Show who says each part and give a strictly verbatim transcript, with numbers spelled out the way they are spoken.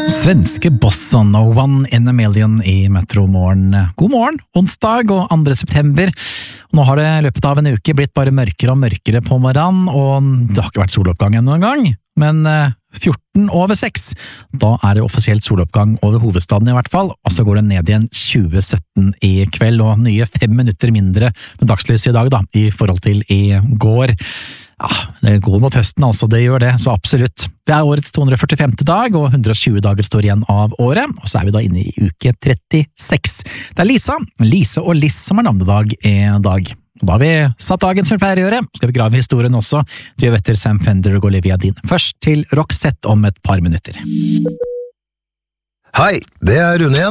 Speaker 1: Svenske bossa No One in a Million i Metro Morgen. God morgen, onsdag og andre september. Nå har det i løpet av en uke blitt bare mørkere og mørkere på morgenen, og det har ikke vært soloppgang ennå en gang. Men fjorten over seks, da er det offisielt soloppgang over hovedstaden i hvert fall, og så går det ned igjen tjue sytten i kveld, og nye fem minutter mindre med dagslys i dag da, i forhold til i går. Ja, det går mot høsten altså, det gjør det, så absolutt. Det er årets to hundre og førtifemte dag, og hundre og tjue dager står igjen av året, og så er vi da inne i uke trettiseks. Det er Lisa, Lise og Liss som er navnedag i dag. Og da har vi satt dagen som vi pleier å gjøre, skal vi grave historien også, du gjør etter Sam Fender og Olivia Dean. Først til Roxette om et par minutter.
Speaker 2: Hei, det er Rune igjen.